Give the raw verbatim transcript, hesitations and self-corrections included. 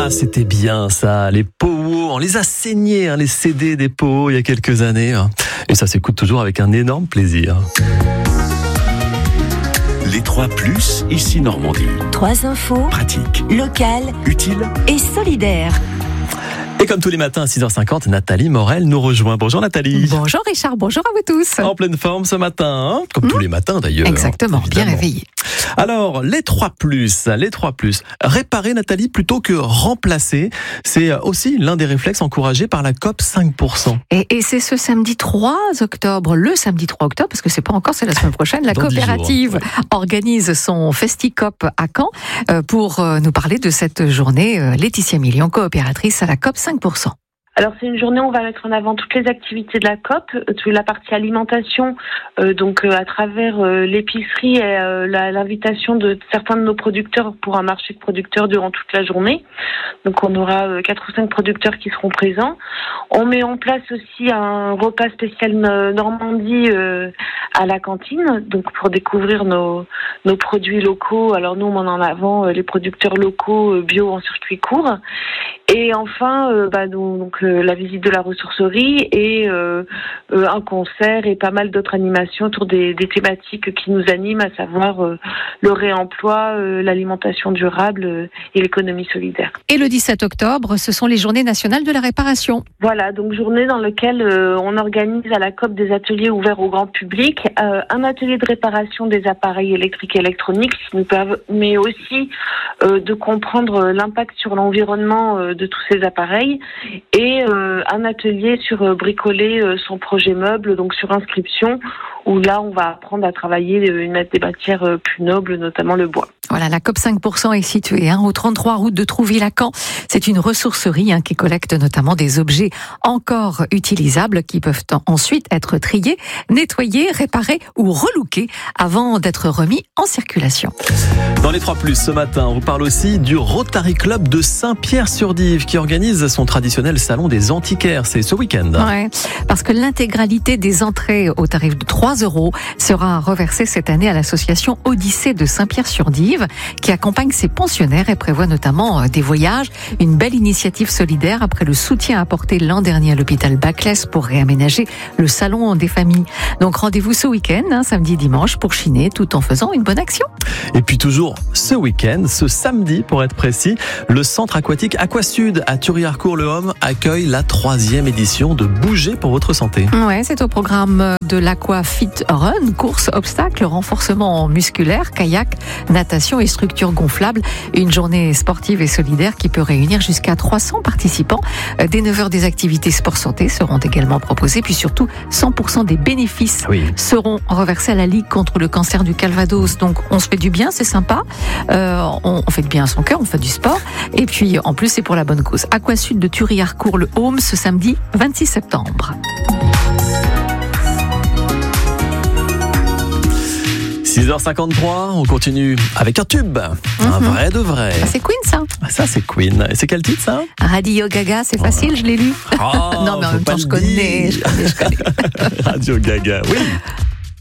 Ah, c'était bien ça, les Powo, on les a saignés, hein, les C D des Powo il y a quelques années. Hein. Et ça s'écoute toujours avec un énorme plaisir. Les trois plus, ici Normandie. Trois infos. Pratique. Locales. Utile. Et solidaires. Et comme tous les matins à six heures cinquante, Nathalie Morel nous rejoint. Bonjour Nathalie. Bonjour Richard, bonjour à vous tous. En pleine forme ce matin, hein, comme mmh. tous les matins d'ailleurs. Exactement, hein, bien réveillé. Alors, les trois plus, les trois plus. Réparer Nathalie plutôt que remplacer, c'est aussi l'un des réflexes encouragés par la C O P cinq pour cent. Et, et c'est ce samedi trois octobre, le samedi trois octobre, parce que c'est pas encore, c'est la semaine prochaine, la Dans coopérative jours, ouais. organise son FestiCop à Caen euh, pour euh, nous parler de cette journée. Euh, Laetitia Million, coopératrice à la C O P cinq pour cent. Alors c'est une journée où on va mettre en avant toutes les activités de la C O P, toute la partie alimentation, euh, donc euh, à travers euh, l'épicerie et euh, la, l'invitation de certains de nos producteurs pour un marché de producteurs durant toute la journée. Donc on aura euh, quatre ou cinq producteurs qui seront présents. On met en place aussi un repas spécial Normandie euh, à la cantine, donc pour découvrir nos, nos produits locaux. Alors nous on met en avant euh, les producteurs locaux euh, bio en circuit court. Et enfin, euh, bah, donc euh, la visite de la ressourcerie et euh, euh, un concert et pas mal d'autres animations autour des, des thématiques qui nous animent, à savoir euh, le réemploi, euh, l'alimentation durable euh, et l'économie solidaire. Et le dix-sept octobre, ce sont les Journées nationales de la réparation. Voilà, donc journée dans laquelle euh, on organise à la C O P des ateliers ouverts au grand public, euh, un atelier de réparation des appareils électriques et électroniques, qui nous permet aussi euh, de comprendre l'impact sur l'environnement euh, de tous ces appareils, et euh, un atelier sur euh, bricoler euh, son projet meuble, donc sur inscription, où là on va apprendre à travailler une des matières euh, plus nobles, notamment le bois. Voilà, la C O P cinq pour cent est située hein, au trente-trois route de Trouville à Caen. C'est une ressourcerie hein, qui collecte notamment des objets encore utilisables qui peuvent ensuite être triés, nettoyés, réparés ou relookés avant d'être remis en circulation. Dans les trois plus ce matin, on vous parle aussi du Rotary Club de Saint-Pierre-sur-Dive qui organise son traditionnel salon des antiquaires. C'est ce week-end. Ouais, parce que l'intégralité des entrées au tarif de trois euros sera reversée cette année à l'association Odyssée de Saint-Pierre-sur-Dive qui accompagne ses pensionnaires et prévoit notamment des voyages. Une belle initiative solidaire après le soutien apporté l'an dernier à l'hôpital Baclès pour réaménager le salon des familles. Donc rendez-vous ce week-end, hein, samedi et dimanche, pour chiner tout en faisant une bonne action. Et puis toujours ce week-end, ce samedi pour être précis, le centre aquatique Aquasud à Thury-Harcourt-le-Homme accueille la troisième édition de Bouger pour votre santé. Ouais, c'est au programme de l'Aqua Fit Run, course, obstacles, renforcement musculaire, kayak, natation et structure gonflable. Une journée sportive et solidaire qui peut réunir jusqu'à trois cents participants. Dès neuf heures, des activités sport-santé seront également proposées. Puis surtout, cent pour cent des bénéfices oui. seront reversés à la Ligue contre le cancer du Calvados. Donc, on se fait du bien, c'est sympa. Euh, on, on fait du bien à son cœur, on fait du sport. Et puis, en plus, c'est pour la bonne cause. Aquasud de Thury-Harcourt-le-Homme ce samedi vingt-six septembre. six heures cinquante-trois, on continue avec un tube, mm-hmm. un vrai de vrai. Ah, c'est Queen ça. Ça c'est Queen. Et c'est quel titre ça? Radio Gaga, c'est facile, oh. je l'ai lu. Oh, non mais en même temps je connais, je connais, je connais. Radio Gaga, oui.